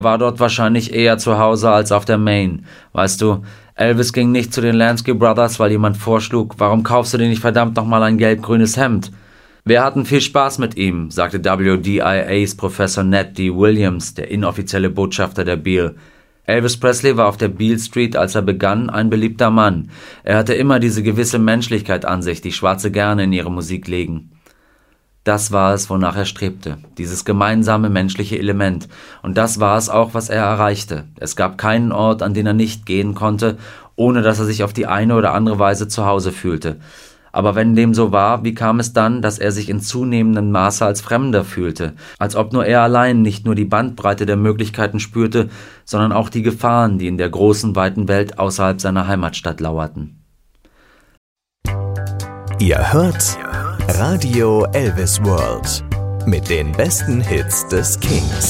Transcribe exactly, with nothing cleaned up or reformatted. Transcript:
war dort wahrscheinlich eher zu Hause als auf der Main. Weißt du, Elvis ging nicht zu den Lansky Brothers, weil jemand vorschlug, warum kaufst du dir nicht verdammt nochmal ein gelb-grünes Hemd? Wir hatten viel Spaß mit ihm, sagte W D I As Professor Ned D. Williams, der inoffizielle Botschafter der Beale. Elvis Presley war auf der Beale Street, als er begann, ein beliebter Mann. Er hatte immer diese gewisse Menschlichkeit an sich, die Schwarze gerne in ihre Musik legen. Das war es, wonach er strebte, dieses gemeinsame menschliche Element. Und das war es auch, was er erreichte. Es gab keinen Ort, an den er nicht gehen konnte, ohne dass er sich auf die eine oder andere Weise zu Hause fühlte. Aber wenn dem so war, wie kam es dann, dass er sich in zunehmendem Maße als Fremder fühlte, als ob nur er allein nicht nur die Bandbreite der Möglichkeiten spürte, sondern auch die Gefahren, die in der großen, weiten Welt außerhalb seiner Heimatstadt lauerten. Ihr hört Radio Elvis World mit den besten Hits des Kings.